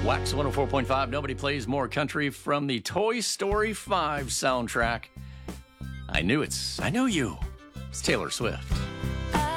Wax 104.5. Nobody plays more country from the Toy Story 5 soundtrack. I knew you. It's Taylor Swift.